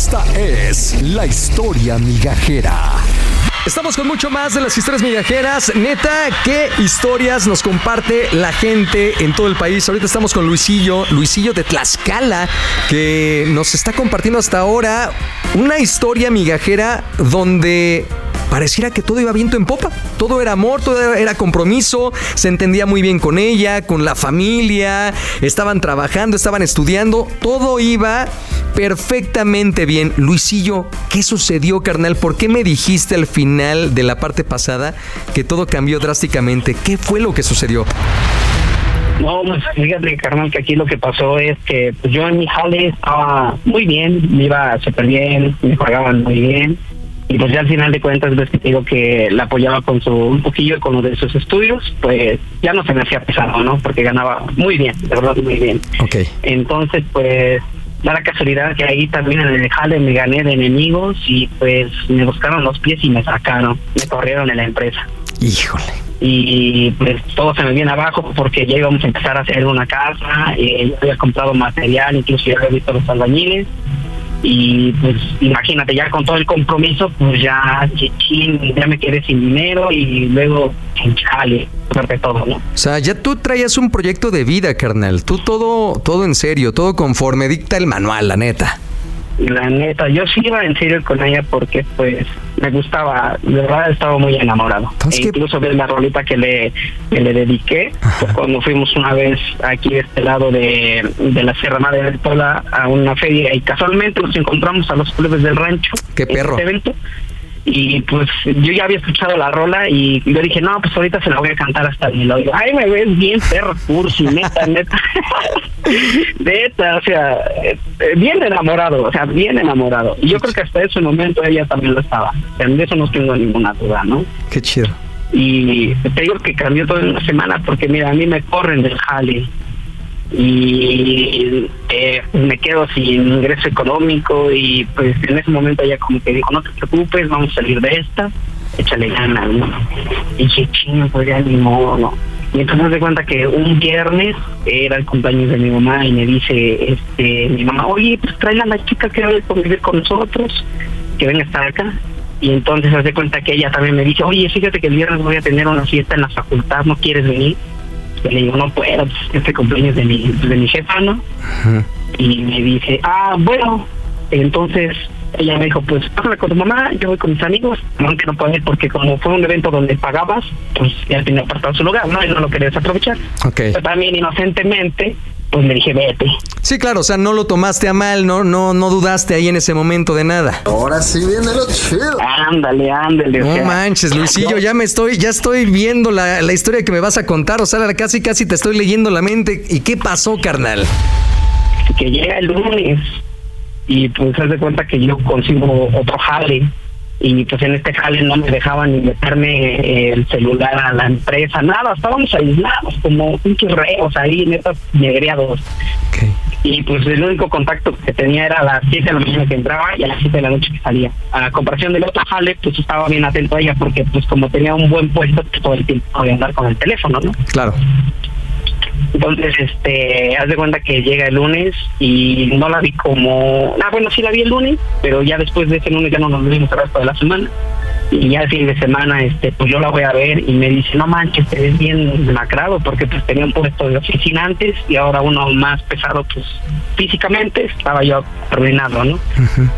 Esta es la historia migajera. Estamos con mucho más de las historias migajeras. Neta, ¿qué historias nos comparte la gente en todo el país? Ahorita estamos con Luisillo de Tlaxcala, que nos está compartiendo hasta ahora una historia migajera donde pareciera que todo iba viento en popa. Todo era amor, todo era compromiso, se entendía muy bien con ella, con la familia, estaban trabajando, estaban estudiando, todo iba perfectamente bien. Luisillo, ¿qué sucedió, carnal? ¿Por qué me dijiste al final de la parte pasada que todo cambió drásticamente? ¿Qué fue lo que sucedió? No, pues fíjate, carnal, que aquí lo que pasó es que pues, yo en mi jale estaba muy bien, me iba súper bien, me pagaban muy bien. Y pues ya al final de cuentas, ves que te digo que la apoyaba con un poquillo con lo de sus estudios, pues ya no se me hacía pesado, ¿no? Porque ganaba muy bien, de verdad muy bien. Okay. Entonces, pues, da la casualidad que ahí también en el jale me gané de enemigos y pues me buscaron los pies y me sacaron, me corrieron en la empresa. Híjole. Y pues todo se me viene abajo porque ya íbamos a empezar a hacer una casa, yo había comprado material, incluso ya había visto los albañiles. Y pues imagínate, ya con todo el compromiso, pues ya me quedé sin dinero y luego en chale, sobre todo, ¿no? O sea, ya tú traías un proyecto de vida, carnal. Tú todo en serio, todo conforme dicta el manual, la neta. La neta, yo sí iba en serio con ella porque pues me gustaba, de verdad estaba muy enamorado. Incluso ves la rolita que le dediqué pues, cuando fuimos una vez aquí de este lado de la Sierra Madre del Tola a una feria y casualmente nos encontramos a los clubes del rancho. ¡Qué perro! En este evento. Y pues yo ya había escuchado la rola y yo dije, no, pues ahorita se la voy a cantar hasta el melodía. Ay, me ves bien perro, cursi, neta. Neta, o sea, bien enamorado. Y yo creo que hasta ese momento ella también lo estaba. O sea, de eso no tengo ninguna duda, ¿no? Qué chido. Y te digo que cambió todo en una semana porque, mira, a mí me corren del jale. Y me quedo sin ingreso económico y pues en ese momento ella como que dijo, no te preocupes, vamos a salir de esta, échale ganas, ¿no? Y dije, chingo, pues ya ni modo, ¿no? Y entonces me doy cuenta que un viernes era el cumpleaños de mi mamá y me dice mi mamá, oye, pues tráela a la chica que debe convivir con nosotros, que venga a estar acá. Y entonces se hace cuenta que ella también me dice, oye, fíjate que el viernes voy a tener una fiesta en la facultad, ¿no quieres venir? Y le digo, no puedo, pues este cumpleaños de mi jefa, ¿no? Uh-huh. Y me dice, bueno, entonces ella me dijo, pues pásame con tu mamá, yo voy con mis amigos, aunque no puedo ir porque como fue un evento donde pagabas, pues ya tenía apartado su lugar, ¿no? Y no lo querías aprovechar. Okay. Pero también inocentemente, pues me dije, vete. Sí, claro, o sea, no lo tomaste a mal, no dudaste ahí en ese momento de nada. Ahora sí viene lo chido. Ándale. No manches, Luisillo, ya estoy viendo la historia que me vas a contar, o sea, casi te estoy leyendo la mente. ¿Y qué pasó, carnal? Que llega el lunes y pues haz de cuenta que yo consigo otro jale y pues en este jale no me dejaban ni meterme el celular a la empresa, nada, estábamos aislados como pinches reos ahí, neta, negreados. Okay. Y pues el único contacto que tenía era a las 7 de la mañana que entraba y a las 7 de la noche que salía. A comparación del otro jale, pues estaba bien atento a ella porque pues como tenía un buen puesto, pues todo el tiempo podía andar con el teléfono, ¿no? Claro. Entonces, haz de cuenta que llega el lunes y no la vi como... bueno, sí la vi el lunes, pero ya después de ese lunes ya no nos vimos el resto de la semana. Y ya el fin de semana, pues yo la voy a ver y me dice, no manches, te ves bien demacrado porque pues tenía un puesto de oficina antes y ahora uno más pesado, pues físicamente estaba yo arruinado, ¿no? Uh-huh.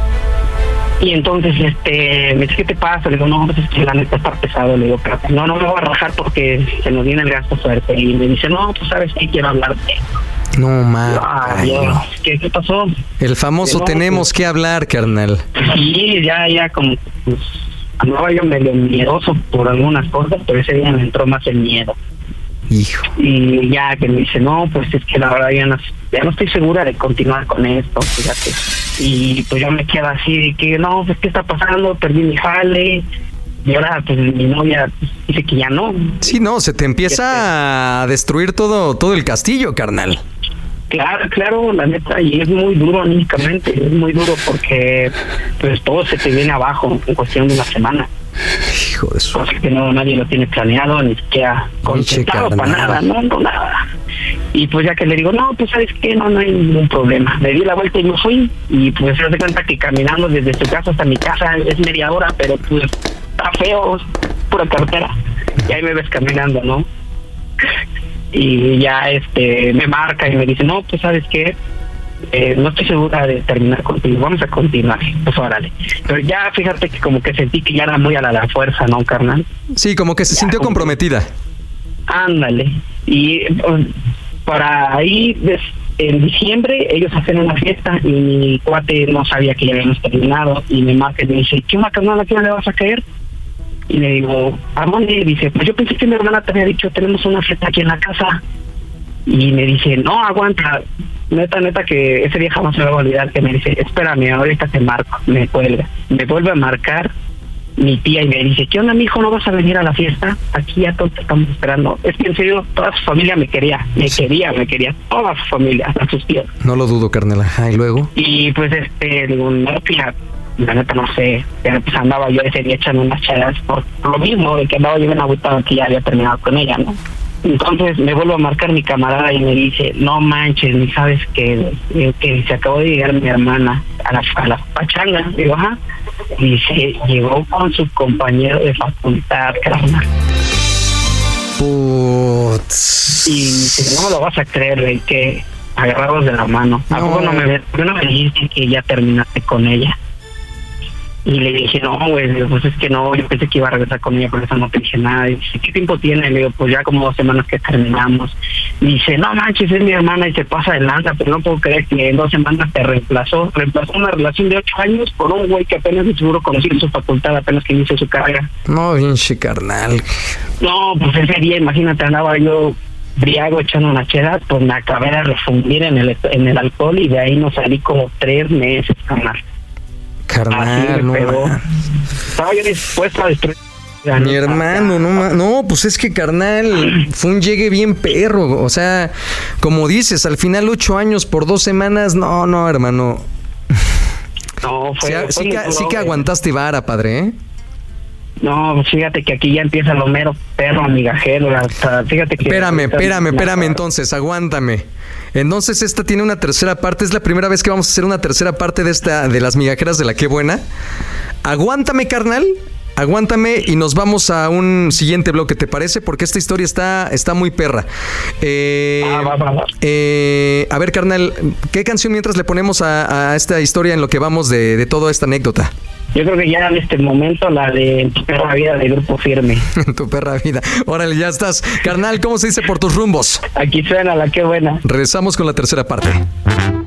Y entonces, me dice, ¿qué te pasa? Le digo, no, pues es que la neta está pesado. Le digo, pero no me voy a rajar porque se nos viene el gasto fuerte. Y me dice, no, pues sabes que quiero hablarte. No, mames. ¿Qué pasó? El famoso tenemos que hablar, carnal. Sí, ya como, pues, andaba yo medio miedoso por algunas cosas, pero ese día me entró más el miedo. Hijo. Y ya que me dice, no, pues es que la verdad ya no estoy segura de continuar con esto, fíjate. Y pues yo me quedo así de que, no, pues ¿qué está pasando? Perdí mi jale. Y ahora pues mi novia dice que ya no. Sí, no, se te empieza a destruir todo el castillo, carnal. Claro, la neta, y es muy duro anímicamente, es muy duro porque pues todo se te viene abajo en cuestión de una semana. Hijo de su... Cosa que no, nadie lo tiene planeado, ni siquiera contemplado para nada, no, nada. Y pues ya que le digo, no, pues ¿sabes qué? No hay ningún problema. Le di la vuelta y me fui. Y pues se hace cuenta que caminando desde su casa hasta mi casa es media hora, pero pues está feo, pura carretera. Y ahí me ves caminando, ¿no? Y ya me marca y me dice, no, pues ¿sabes qué? No estoy segura de terminar contigo, vamos a continuar, pues órale. Pero ya fíjate que como que sentí que ya era muy a la fuerza, ¿no, carnal? Sí, como que se Ya, sintió como comprometida. Ándale. Y para ahí, en diciembre, ellos hacen una fiesta y mi cuate no sabía que ya habíamos terminado y me marca y me dice, ¿qué onda, carnal? ¿A qué hora le vas a caer? Y le digo, ¿a dónde? Dice, pues yo pensé que mi hermana te había dicho, tenemos una fiesta aquí en la casa. Y me dice, no, aguanta. Neta, que ese día jamás se me va a olvidar, que me dice, espérame, ahorita te marco. Me cuelga. Me vuelve a marcar mi tía y me dice, ¿qué onda, mijo? ¿No vas a venir a la fiesta? Aquí ya todos te estamos esperando. Es que en serio, toda su familia me quería, toda su familia, hasta sus tíos. No lo dudo, carnal. Ajá, ¿y luego? Y pues digo, no, tía, la neta no sé, pero pues andaba yo ese día echando unas chelas por lo mismo, de que andaba yo bien agüitado que ya había terminado con ella, ¿no? Entonces me vuelvo a marcar mi camarada y me dice, no manches, ni sabes que se acabó de llegar mi hermana a la pachanga. Digo, ajá. Y dice, llegó con su compañero de facultad, carnal. Putz. Y dice, no me lo vas a creer, güey, que agarrados de la mano. ¿A poco no me dijiste que ya terminaste con ella? Y le dije, no, güey, pues es que no, yo pensé que iba a regresar con ella, por eso no te dije nada. Y dice, ¿qué tiempo tiene? Le digo, pues ya como 2 semanas que terminamos. Y dice, no manches, es mi hermana y se pasa de lanza, pero no puedo creer que en 2 semanas te reemplazó una relación de 8 años por un güey que apenas de seguro conocí en su facultad, apenas que inició su carrera. No, pinche carnal. No, pues ese día, imagínate, andaba yo briago echando una chela, pues me acabé de refundir en el alcohol y de ahí no salí como 3 meses, carnal. Carnal, no. Estaba yo dispuesto a destruir. Mi hermano, no, pues es que, carnal, fue un llegue bien perro. O sea, como dices, al final 8 años por 2 semanas, no, hermano. No, sí que aguantaste vara, padre, ¿eh? No, fíjate que aquí ya empieza lo mero perro migajero. Fíjate que... Espérame, entonces, aguántame. Entonces esta tiene una tercera parte. Es la primera vez que vamos a hacer una tercera parte de las migajeras de la Qué Buena. Aguántame, carnal. Aguántame y nos vamos a un siguiente bloque, ¿te parece? Porque esta historia está muy perra. Va. A ver, carnal, ¿qué canción mientras le ponemos a esta historia en lo que vamos de toda esta anécdota? Yo creo que ya en este momento la de Tu Perra Vida de Grupo Firme. Tu Perra Vida. Órale, ya estás. Carnal, ¿cómo se dice por tus rumbos? Aquí suena la Qué Buena. Regresamos con la tercera parte.